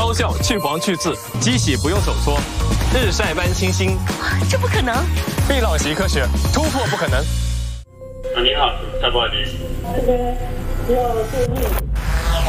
高效去黄去刺，机洗不用手搓，日晒般清新。 这不可能！ 碧朗习科学突破不可能。 你好，蔡博宇。 这边要注意。